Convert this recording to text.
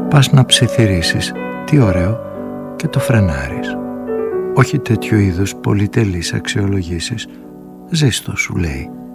Πας να ψιθυρίσεις, τι ωραίο, και το φρενάρεις. Όχι τέτοιου είδους πολυτελείς αξιολογήσεις. Ζήστο, σου λέει.